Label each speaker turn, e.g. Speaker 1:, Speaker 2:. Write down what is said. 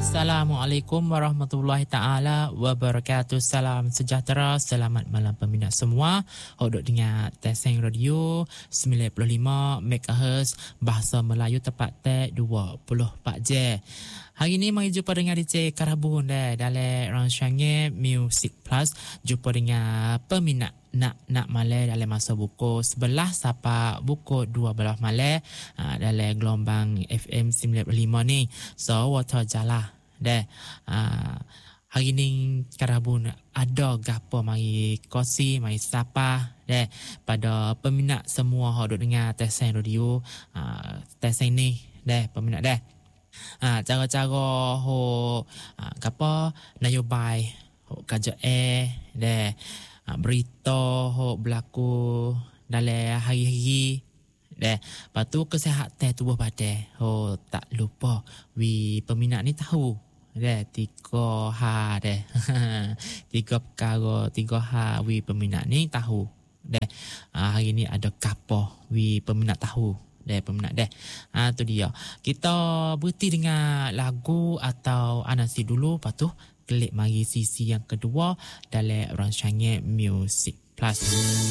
Speaker 1: Assalamualaikum warahmatullahi taala wabarakatuh. Salam sejahtera, selamat malam peminat semua. Hodok dengar Teseng Radio 95 MHz Bahasa Melayu tepat tek 24 je. Hari ni mari jumpa dengan DJ Karabun dalam rancangan Music Plus. Jumpa dengan peminat nak malam dalam masa pukul 11 sampai pukul 12 malam dalam gelombang FM 95 ni. So water jalah deh. Hari ni Karabun ada gapo mari kosi mari sapa deh pada peminat semua hodok dengar Teseng Radio Teseng ni deh peminat deh. Cara-cara ho gapo nayobai ho kerja deh berita ho berlaku dalam hari-hari deh. Lepas tu kesihatan tubuh badan ho tak lupa wi peminat ni tahu deh 3 hal deh. 3 perkara 3 hal wi peminat ni tahu deh. Hari ni ada gapo wi peminat tahu deh peminat deh. Tu dia. Kita berhenti dengan lagu atau anasi dulu, lepas tu klik mari sisi yang kedua dalam rancangan Music Plus.